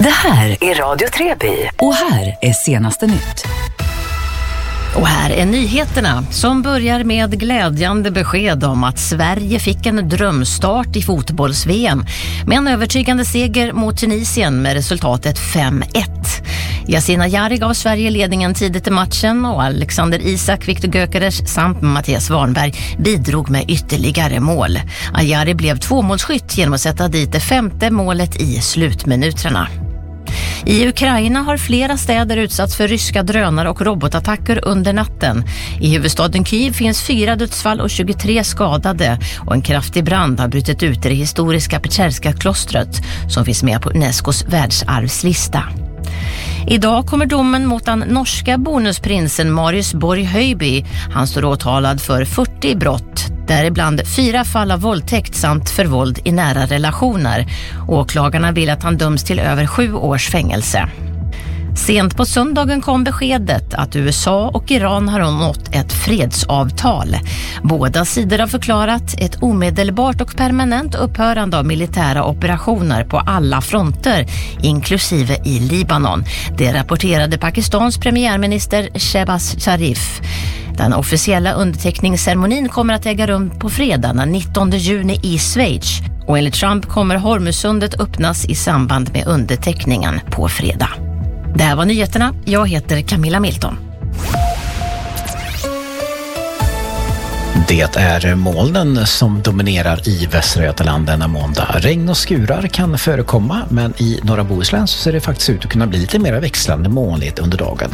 Det här är Radio Treby och här är senaste nytt. Och här är nyheterna som börjar med glädjande besked om att Sverige fick en drömstart i fotbolls-VM med en övertygande seger mot Tunisien med resultatet 5-1. Yasin Ayari gav Sverige ledningen tidigt i matchen och Alexander Isak, Viktor Gyökeres samt Mattias Warnberg bidrog med ytterligare mål. Ayari blev tvåmålsskytt genom att sätta dit det 5:e målet i slutminuterna. I Ukraina har flera städer utsatts för ryska drönare och robotattacker under natten. I huvudstaden Kyiv finns 4 dödsfall och 23 skadade och en kraftig brand har brutit ut i det historiska Petjerska klostret som finns med på Unescos världsarvslista. Idag kommer domen mot den norska bonusprinsen Marius Borg Høiby. Han står åtalad för 40 brott, däribland 4 fall av våldtäkt samt för våld i nära relationer. Åklagarna vill att han döms till över 7 års fängelse. Sent på söndagen kom beskedet att USA och Iran har nått ett fredsavtal. Båda sidor har förklarat ett omedelbart och permanent upphörande av militära operationer på alla fronter, inklusive i Libanon. Det rapporterade Pakistans premiärminister Shehbaz Sharif. Den officiella underteckningsceremonin kommer att äga rum på fredag den 19 juni i Schweiz. Och enligt Trump kommer Hormuzsundet öppnas i samband med underteckningen på fredag. Det här var nyheterna. Jag heter Camilla Milton. Det är molnen som dominerar i Västra Götaland denna måndag. Regn och skurar kan förekomma, men i norra Bohuslän så ser det faktiskt ut att kunna bli lite mer växlande molnigt under dagen.